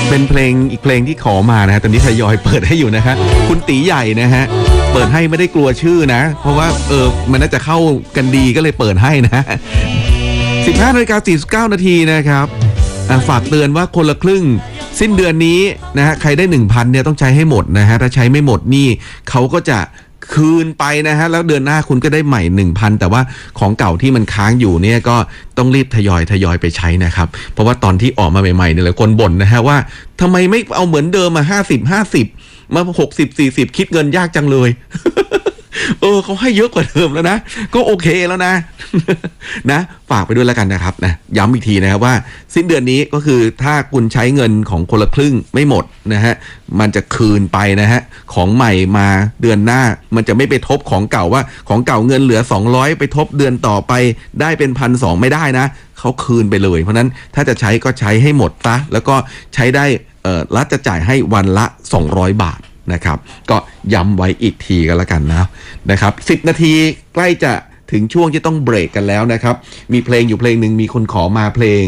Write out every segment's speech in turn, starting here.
เป็นเพลงอีกเพลงที่ขอมานะฮะตอนนี้ทยอยเปิดให้อยู่นะฮะคุณตีใหญ่นะฮะเปิดให้ไม่ได้กลัวชื่อนะเพราะว่ามันน่าจะเข้ากันดีก็เลยเปิดให้นะ 15:49 นาทีนะครับฝากเตือนว่าคนละครึ่งสิ้นเดือนนี้นะฮะใครได้ 1,000 เนี่ยต้องใช้ให้หมดนะฮะถ้าใช้ไม่หมดนี่เขาก็จะคืนไปนะฮะแล้วเดือนหน้าคุณก็ได้ใหม่ 1,000 แต่ว่าของเก่าที่มันค้างอยู่เนี่ยก็ต้องรีบทยอยไปใช้นะครับเพราะว่าตอนที่ออกมาใหม่ๆเนี่ยหลายคนบ่นนะฮะว่าทำไมไม่เอาเหมือนเดิมมา50มา60-40คิดเงินยากจังเลย เขาให้เยอะกว่าเดิมแล้วนะก็โอเคแล้วนะ นะฝากไปด้วยแล้วกันนะครับนะย้ำอีกทีนะครับว่าสิ้นเดือนนี้ก็คือถ้าคุณใช้เงินของคนละครึ่งไม่หมดนะฮะมันจะคืนไปนะฮะของใหม่มาเดือนหน้ามันจะไม่ไปทบของเก่าว่าของเก่าเงินเหลือ200ไปทบเดือนต่อไปได้เป็น 1,200 ไม่ได้นะเขาคืนไปเลยเพราะนั้นถ้าจะใช้ก็ใช้ให้หมดซะแล้วก็ใช้ได้รัฐจะจ่ายให้วันละ200 บาทนะครับก็ย้ำไว้อีกทีกันแล้วกันนะครับ10 นาทีใกล้จะถึงช่วงที่ต้องเบรกกันแล้วนะครับมีเพลงอยู่เพลงหนึ่งมีคนขอมาเพลง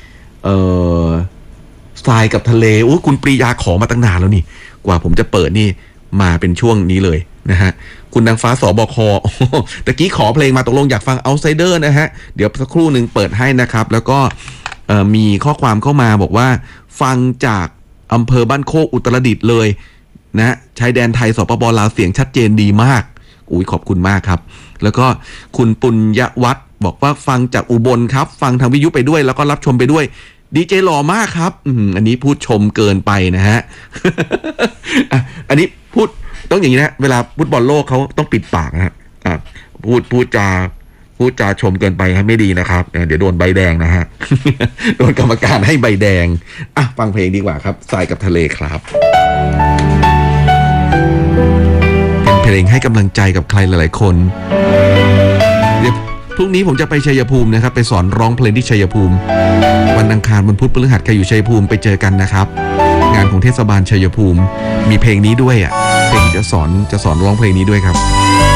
ทรายกับทะเลโอ้คุณปรียาขอมาตั้งนานแล้วนี่กว่าผมจะเปิดนี่มาเป็นช่วงนี้เลยนะฮะคุณนางฟ้าสบคตะกี้ขอเพลงมาตกลงอยากฟัง Outsider นะฮะเดี๋ยวสักครู่หนึ่งเปิดให้นะครับแล้วก็มีข้อความเข้ามาบอกว่าฟังจากอำเภอบ้านโคกอุตรดิตถ์เลยนะชายแดนไทยสปป.ลาวเสียงชัดเจนดีมากอุ้ยขอบคุณมากครับแล้วก็คุณปุญญวัฒน์บอกว่าฟังจากอุบลครับฟังทางวิทยุไปด้วยแล้วก็รับชมไปด้วยดีเจหล่อมากครับอันนี้พูดชมเกินไปนะฮะ อันนี้พูดต้องอย่างนี้นะเวลาฟุตบอลโลกเขาต้องปิดปากนะฮะพูดจาชมเกินไปให้ไม่ดีนะครับเดี๋ยวโดนใบแดงนะฮะ โดนกรรมการให้ใบแดงฟังเพลงดีกว่าครับทรายกับทะเลครับเป็นเพลงให้กำลังใจกับใครหลายๆคนเดี๋ยวพรุ่งนี้ผมจะไปชัยภูมินะครับไปสอนร้องเพลงที่ชัยภูมิวันอังคารวันพุธพฤหัสใครอยู่ชัยภูมิไปเจอกันนะครับงานของเทศบาลชัยภูมิมีเพลงนี้ด้วยเพลงจะสอนร้องเพลงนี้ด้วยครับ